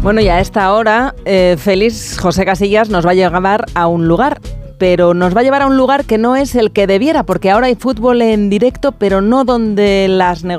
Bueno, y a esta hora, Félix José Casillas nos va a llevar a un lugar, pero nos va a llevar a un lugar que no es el que debiera, porque ahora hay fútbol en directo, pero no donde las negociaciones